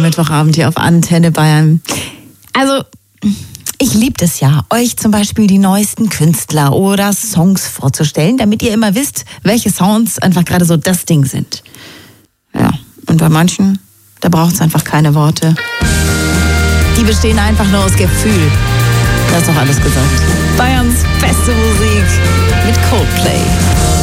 Mittwochabend hier auf Antenne Bayern. Also, ich liebe das ja, euch zum Beispiel die neuesten Künstler oder Songs vorzustellen, damit ihr immer wisst, welche Sounds einfach gerade so das Ding sind. Ja, und bei manchen, da braucht es einfach keine Worte. Die bestehen einfach nur aus Gefühl. Das ist doch alles gesagt. Bayerns beste Musik mit Coldplay.